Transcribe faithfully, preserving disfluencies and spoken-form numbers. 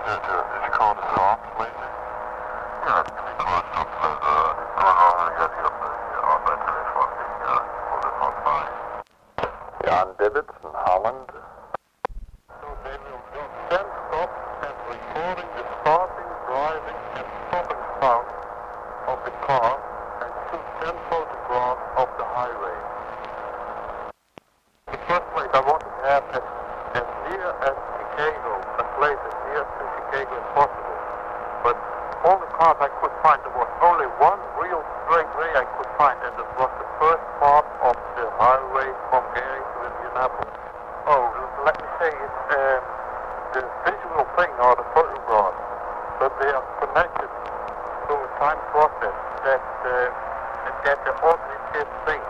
Did, uh, did you call the cops lately? Yeah, the cops up said, uh, going on and getting up the, uh, on that telephone, the, uh, well, the hotline. Jan Dibbits in Holland. So they will do ten stops and recording the starting, driving, and stopping sound of the car and shoot ten photographs of the highway. The first place I wanted to have as, as near as Chicago, a place as near to Chicago as possible. But all the cars I could find, there was only one real straight way I could find, and it was the first part of the highway from Gary to Indianapolis. Oh, let me say it's um, the visual thing or the photographs, but they are connected to a time process that uh, that the ordinary thing.